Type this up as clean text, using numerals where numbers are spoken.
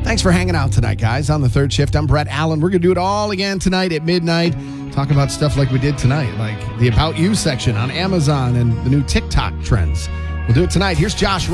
Thanks for hanging out tonight, guys. On the third shift, I'm Brett Allen. We're going to do it all again tonight at midnight. Talk about stuff like we did tonight, like the About You section on Amazon and the new TikTok trends. We'll do it tonight. Here's Josh.